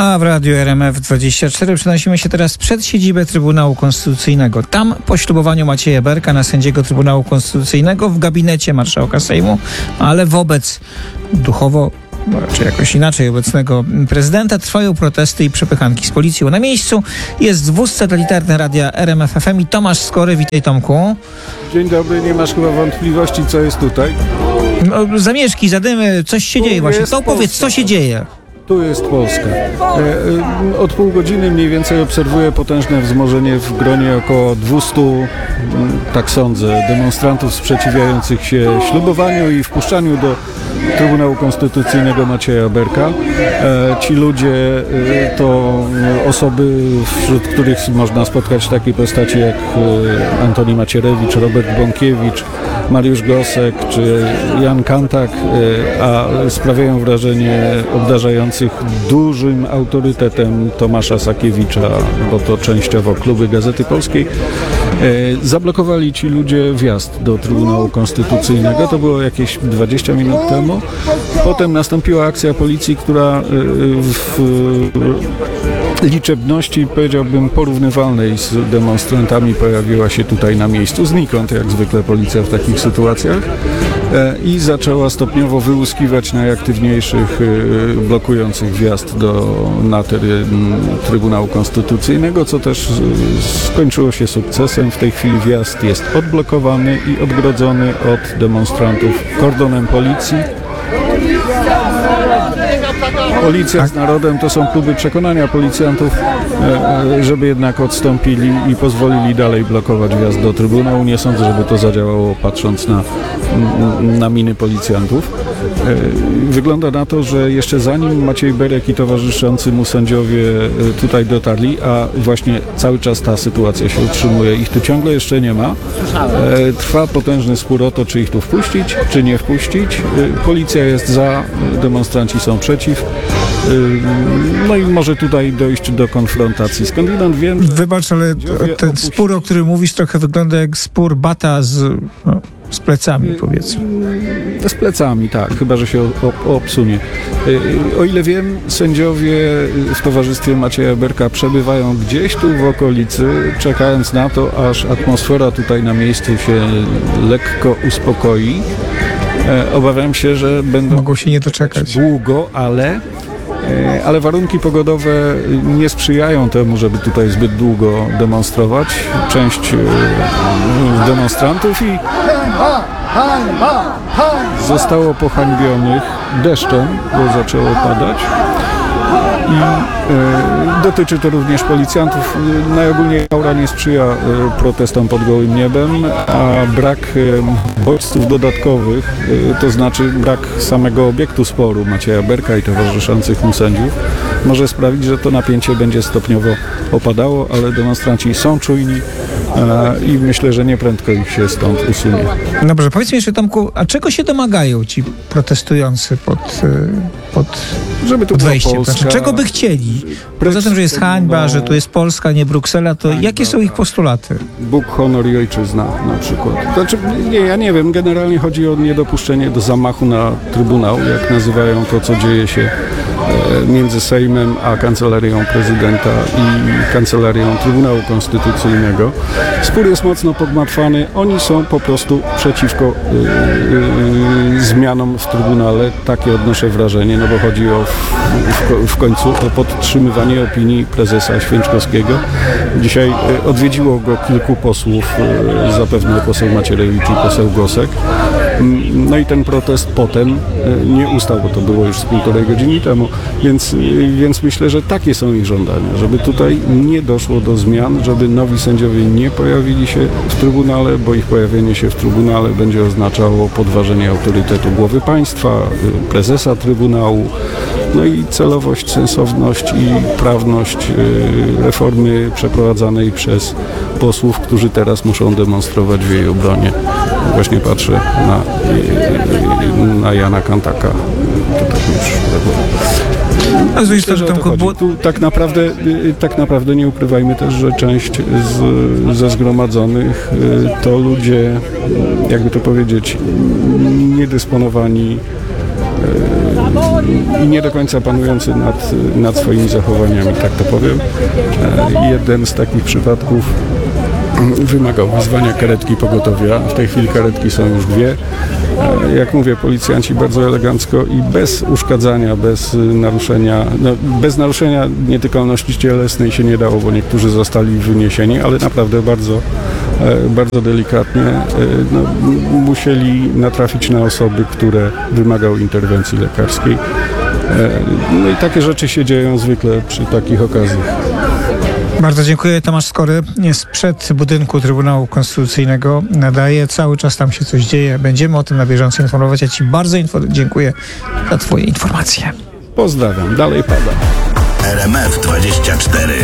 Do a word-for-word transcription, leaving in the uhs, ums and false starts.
A w radiu R M F dwadzieścia cztery przenosimy się teraz przed siedzibę Trybunału Konstytucyjnego. Tam po ślubowaniu Macieja Berka na sędziego Trybunału Konstytucyjnego w gabinecie marszałka Sejmu, ale wobec duchowo, czy jakoś inaczej, obecnego prezydenta trwają protesty i przepychanki z policją. Na miejscu jest wóz satelitarny radia R M F F M i Tomasz Skory. Witaj, Tomku. Dzień dobry, nie masz chyba wątpliwości, co jest tutaj? No, zamieszki, zadymy, coś się Tu dzieje właśnie. To Polska. powiedz, co się dzieje? Tu jest Polska. E, e, od pół godziny mniej więcej obserwuję potężne wzmożenie w gronie około dwieście, tak sądzę, demonstrantów sprzeciwiających się ślubowaniu i wpuszczaniu do Trybunału Konstytucyjnego Macieja Berka. E, ci ludzie e, to osoby, wśród których można spotkać takie postaci jak e, Antoni Macierewicz, Robert Bąkiewicz, Mariusz Gosek czy Jan Kantak, e, a sprawiają wrażenie obdarzających dużym autorytetem Tomasza Sakiewicza, bo to częściowo kluby Gazety Polskiej. E, zablokowali ci ludzie wjazd do Trybunału Konstytucyjnego. To było jakieś dwadzieścia minut temu. Potem nastąpiła akcja policji, która w liczebności, powiedziałbym, porównywalnej z demonstrantami pojawiła się tutaj na miejscu, znikąd, jak zwykle policja w takich sytuacjach, i zaczęła stopniowo wyłuskiwać najaktywniejszych blokujących wjazd do, na teren Trybunału Konstytucyjnego, co też skończyło się sukcesem. W tej chwili wjazd jest odblokowany i odgrodzony od demonstrantów kordonem policji. Policja z narodem to są próby przekonania policjantów, żeby jednak odstąpili i pozwolili dalej blokować wjazd do Trybunału. Nie sądzę, żeby to zadziałało, patrząc na, na miny policjantów. Wygląda na to, że jeszcze zanim Maciej Berek i towarzyszący mu sędziowie tutaj dotarli, a właśnie cały czas ta sytuacja się utrzymuje, ich tu ciągle jeszcze nie ma, trwa potężny spór o to, czy ich tu wpuścić, czy nie wpuścić. Policja jest za, demonstranci są przeciw. No i może tutaj dojść do konfrontacji. Skądinąd wiem, że... Wybacz, ale ten opuścić... spór, o którym mówisz, trochę wygląda jak spór Bata z, no, z plecami, powiedzmy. Z plecami, tak, chyba że się obsunie. O ile wiem, sędziowie w towarzystwie Macieja Berka przebywają gdzieś tu w okolicy, czekając na to, aż atmosfera tutaj na miejscu się lekko uspokoi. Obawiam się, że będą mogą się nie doczekać długo, ale, ale warunki pogodowe nie sprzyjają temu, żeby tutaj zbyt długo demonstrować. Część demonstrantów i zostało pohańbionych deszczem, bo zaczęło padać. I e, dotyczy to również policjantów. Najogólniej aura nie sprzyja e, protestom pod gołym niebem, a brak e, bodźców dodatkowych, e, to znaczy brak samego obiektu sporu Macieja Berka i towarzyszących mu sędziów, może sprawić, że to napięcie będzie stopniowo opadało, ale demonstranci są czujni e, i myślę, że nieprędko ich się stąd usunie. Dobrze, powiedz mi jeszcze, Tomku, a czego się domagają ci protestujący pod, pod, Żeby tu pod wejściem? Polska, znaczy, czego by chcieli? Poza tym, że jest hańba, że tu jest Polska, nie Bruksela, to hańba, jakie są ich postulaty? Bóg, honor i ojczyzna na przykład. Znaczy, nie, ja nie wiem, generalnie chodzi o niedopuszczenie do zamachu na Trybunał, jak nazywają to, co dzieje się e, między Sejmem a Kancelarią Prezydenta i Kancelarią Trybunału Konstytucyjnego. Spór jest mocno pogmatwany. Oni są po prostu przeciwko y, y, y, zmianom w Trybunale. Takie odnoszę wrażenie, no bo chodzi o w, w, w końcu o podtrzymywanie opinii prezesa Święczkowskiego. Dzisiaj odwiedziło go kilku posłów, zapewne poseł Macierewicz i poseł Gosek. No i ten protest potem nie ustał, bo to było już z półtorej godziny temu, więc, więc myślę, że takie są ich żądania, żeby tutaj nie doszło do zmian, żeby nowi sędziowie nie pojawili się w Trybunale, bo ich pojawienie się w Trybunale będzie oznaczało podważenie autorytetu głowy państwa, prezesa Trybunału, no i celowość, sensowność i prawność reformy przeprowadzanej przez posłów, którzy teraz muszą demonstrować w jej obronie. Właśnie patrzę na, na Jana Kantaka. To tak mi przyszło. A z myślę, że Tomku, bo... tu tak naprawdę, tak naprawdę nie ukrywajmy też, że część z, ze zgromadzonych to ludzie, jakby to powiedzieć, niedysponowani i nie do końca panujący nad, nad swoimi zachowaniami, tak to powiem. E, jeden z takich przypadków wymagał wezwania karetki pogotowia. W tej chwili karetki są już dwie. E, Jak mówię, policjanci bardzo elegancko i bez uszkadzania, bez naruszenia, no, bez naruszenia nietykalności cielesnej się nie dało, bo niektórzy zostali wyniesieni, ale naprawdę bardzo, e, bardzo delikatnie e, no, m- musieli natrafić na osoby, które wymagały interwencji lekarskiej. E, No i takie rzeczy się dzieją zwykle przy takich okazjach. Bardzo dziękuję. Tomasz Skory jest przed budynku Trybunału Konstytucyjnego. Nadaje, cały czas tam się coś dzieje. Będziemy o tym na bieżąco informować. Ja Ci bardzo info- dziękuję za Twoje informacje. Pozdrawiam, dalej pada. R M F dwadzieścia cztery.